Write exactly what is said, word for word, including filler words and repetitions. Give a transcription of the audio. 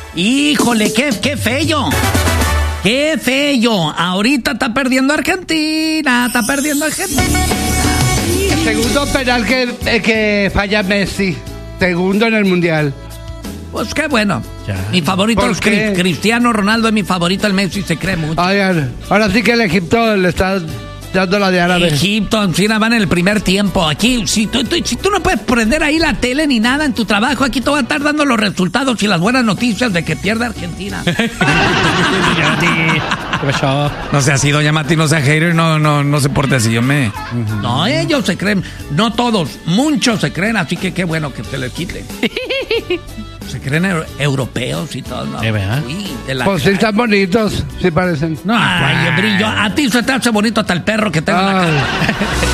Híjole, qué, qué feo. Qué feo. Ahorita está perdiendo Argentina. Está perdiendo Argentina. El segundo penal que, eh, que falla Messi. Segundo en el Mundial. Pues qué bueno. Ya. Mi favorito ¿Por es qué? Cristiano Ronaldo, es mi favorito, el Messi se cree mucho. Oigan, ahora sí que el Egipto le está dando la de árabe. Egipto, encima van en el primer tiempo. Aquí, si tú, tú- si tú no puedes prender ahí la tele ni nada en tu trabajo, aquí te va a estar dando los resultados y las buenas noticias de que pierde Argentina. No sea así, doña Mati, no sea hater, no, no, no se porte así, yo me... No, ellos se creen, no todos, muchos se creen, así que qué bueno que se les quite. Se creen eu- europeos y todo, ¿no? ¿Eh, verdad? Uy, de la Pues sí cara. están bonitos, sí parecen. Ay, brillo, a ti se te hace bonito hasta el perro que tengo en la Ay. cara.